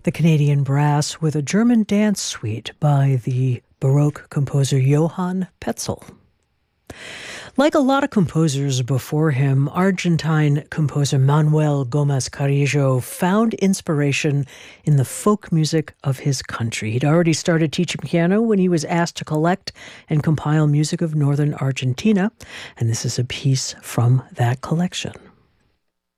the Canadian Brass with a German dance suite by the Baroque composer Johann Petzel. Like a lot of composers before him, Argentine composer Manuel Gomez Carrillo found inspiration in the folk music of his country. He'd already started teaching piano when he was asked to collect and compile music of northern Argentina, and this is a piece from that collection.